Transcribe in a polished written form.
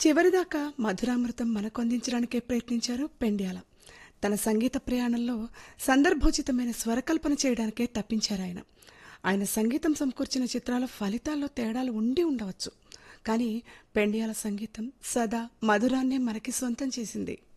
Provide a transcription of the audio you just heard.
చివరిదాకా మధురామృతం మనకు అందించడానికే ప్రయత్నించారు పెండ్యాల. తన సంగీత ప్రయాణంలో సందర్భోచితమైన స్వరకల్పన చేయడానికే తప్పించారాయన. ఆయన సంగీతం సమకూర్చిన చిత్రాల ఫలితాల్లో తేడాలు ఉండి ఉండవచ్చు, కానీ పెండ్యాల సంగీతం సదా మధురాన్నే మనకి సొంతం చేసింది.